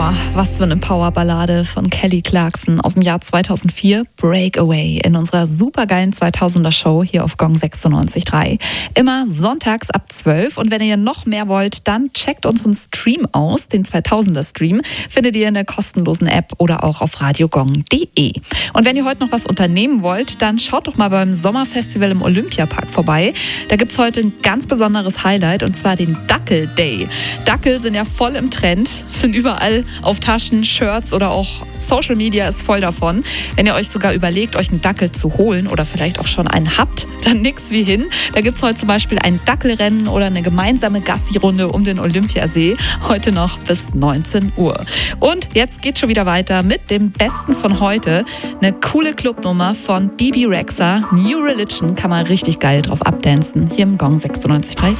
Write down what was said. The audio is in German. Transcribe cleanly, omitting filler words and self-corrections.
Boah, was für eine Powerballade von Kelly Clarkson aus dem Jahr 2004, Breakaway, in unserer supergeilen 2000er Show hier auf Gong 96.3. Immer sonntags ab 12 und wenn ihr noch mehr wollt, dann checkt unseren Stream aus, den 2000er Stream, findet ihr in der kostenlosen App oder auch auf radiogong.de. Und wenn ihr heute noch was unternehmen wollt, dann schaut doch mal beim Sommerfestival im Olympiapark vorbei. Da gibt's heute ein ganz besonderes Highlight und zwar den Dackel Day. Dackel sind ja voll im Trend, sind überall auf Taschen, Shirts oder auch Social Media ist voll davon. Wenn ihr euch sogar überlegt, euch einen Dackel zu holen oder vielleicht auch schon einen habt, dann nix wie hin. Da gibt es heute zum Beispiel ein Dackelrennen oder eine gemeinsame Gassi-Runde um den Olympiasee. Heute noch bis 19 Uhr. Und jetzt geht schon wieder weiter mit dem Besten von heute. Eine coole Clubnummer von Bebe Rexha. New Religion, kann man richtig geil drauf abdancen. Hier im Gong 96.3.